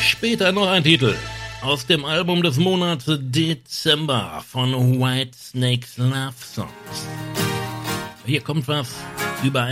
Später noch ein Titel aus dem Album des Monats Dezember von Whitesnake's Love Songs. Hier kommt was über